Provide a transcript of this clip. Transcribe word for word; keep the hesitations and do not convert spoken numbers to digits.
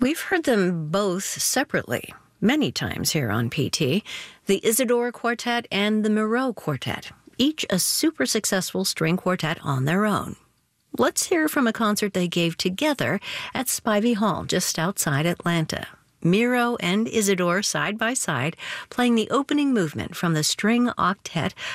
We've heard them both separately many times here on P T, the Isidore Quartet and the Moreau Quartet, each a super successful string quartet on their own. Let's hear from a concert they gave together at Spivey Hall just outside Atlanta. Miro and Isidore side by side, playing the opening movement from the string octet